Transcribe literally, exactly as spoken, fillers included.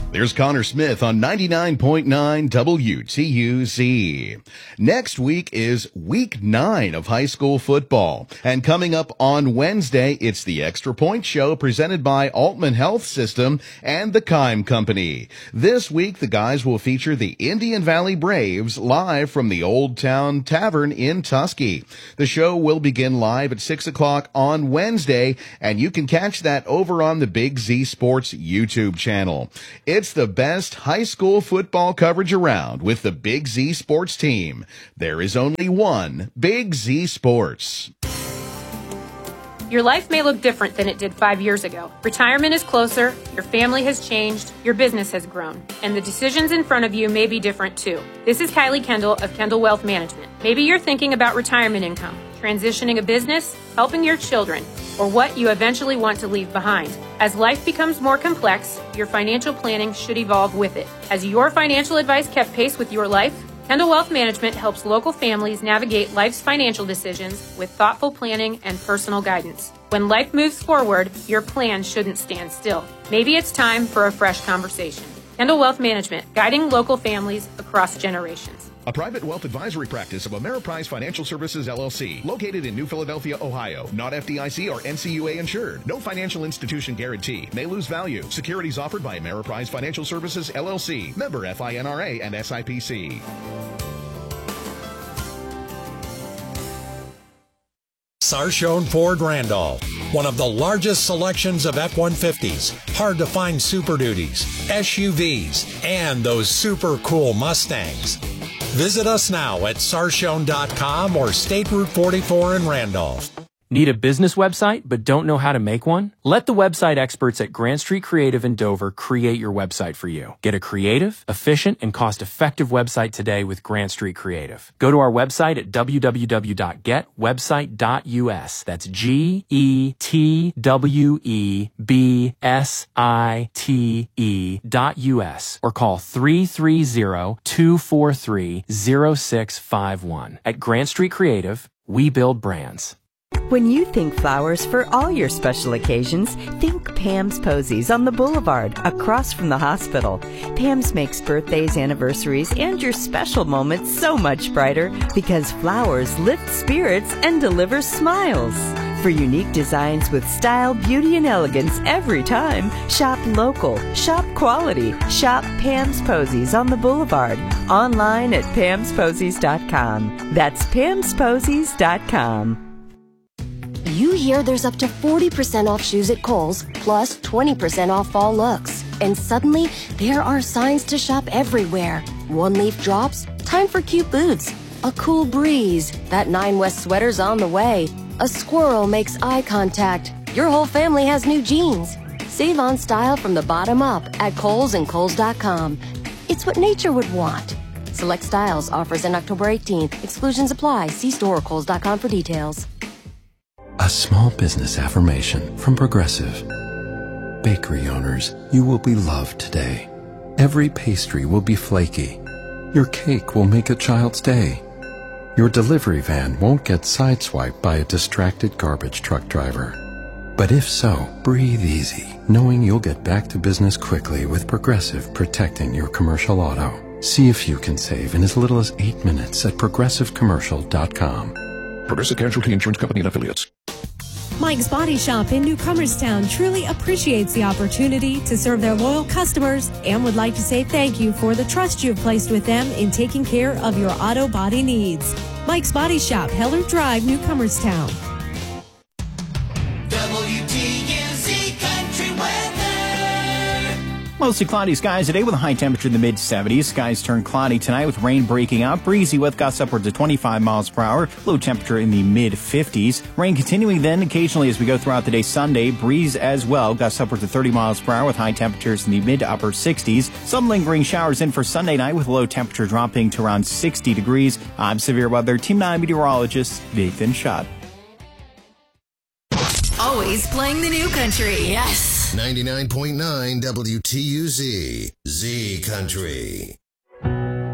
There's Connor Smith on ninety-nine point nine W T U Z. Next week is week nine of high school football. And coming up on Wednesday, it's the Extra Point Show presented by Altman Health System and the Kime Company. This week, the guys will feature the Indian Valley Braves live from the Old Town Tavern in Tusky. The show will begin live at six o'clock on Wednesday, and you can catch that over on the Big Z Sports YouTube channel. It's the best high school football coverage around with the Big Z Sports team. There is only one Big Z Sports. Your life may look different than it did five years ago. Retirement is closer, your family has changed, your business has grown, and the decisions in front of you may be different too. This is Kylie Kendall of Kendall Wealth Management. Maybe you're thinking about retirement income, transitioning a business, helping your children, or what you eventually want to leave behind. As life becomes more complex, your financial planning should evolve with it. Has your financial advice kept pace with your life? Kendall Wealth Management helps local families navigate life's financial decisions with thoughtful planning and personal guidance. When life moves forward, your plan shouldn't stand still. Maybe it's time for a fresh conversation. Kendall Wealth Management, guiding local families across generations. A private wealth advisory practice of Ameriprise Financial Services, L L C, located in New Philadelphia, Ohio. Not F D I C or N C U A insured. No financial institution guarantee. May lose value. Securities offered by Ameriprise Financial Services, L L C. Member F I N R A and S I P C. Sarshone Ford Randolph, one of the largest selections of F one fifties, hard to find Super Duties, S U Vs, and those super cool Mustangs. Visit us now at sarshone dot com or State Route forty-four in Randolph. Need a business website but don't know how to make one? Let the website experts at Grant Street Creative in Dover create your website for you. Get a creative, efficient, and cost-effective website today with Grant Street Creative. Go to our website at w w w dot get website dot u s. That's G E T W E B S I T E dot U S or call three three zero, two four three, zero six five one. At Grant Street Creative, we build brands. When you think flowers for all your special occasions, think Pam's Posies on the Boulevard, across from the hospital. Pam's makes birthdays, anniversaries, and your special moments so much brighter because flowers lift spirits and deliver smiles. For unique designs with style, beauty, and elegance every time, shop local, shop quality, shop Pam's Posies on the Boulevard. Online at pams posies dot com. That's pams posies dot com. You hear there's up to forty percent off shoes at Kohl's, plus twenty percent off fall looks. And suddenly, there are signs to shop everywhere. One leaf drops, time for cute boots. A cool breeze, that Nine West sweater's on the way. A squirrel makes eye contact. Your whole family has new jeans. Save on style from the bottom up at Kohl's and Kohl's dot com. It's what nature would want. Select styles, offers in October eighteenth. Exclusions apply. See store or Kohl's dot com for details. A small business affirmation from Progressive. Bakery owners, you will be loved today. Every pastry will be flaky. Your cake will make a child's day. Your delivery van won't get sideswiped by a distracted garbage truck driver. But if so, breathe easy, knowing you'll get back to business quickly with Progressive protecting your commercial auto. See if you can save in as little as eight minutes at progressive commercial dot com. Progressive Casualty Insurance Company and Affiliates. Mike's Body Shop in New Comerstown truly appreciates the opportunity to serve their loyal customers and would like to say thank you for the trust you've placed with them in taking care of your auto body needs. Mike's Body Shop, Heller Drive, New Comerstown. W T U Z Country Weather. Mostly cloudy skies today with a high temperature in the mid seventies. Skies turn cloudy tonight with rain breaking up. Breezy with gusts upwards of twenty-five miles per hour. Low temperature in the mid fifties. Rain continuing then occasionally as we go throughout the day Sunday. Breeze as well. Gusts upwards of thirty miles per hour with high temperatures in the mid to upper sixties. Some lingering showers in for Sunday night with low temperature dropping to around sixty degrees. I'm Severe Weather Team nine meteorologist Nathan Schott. Always playing the new country. Yes. ninety-nine point nine W T U Z. Z Country.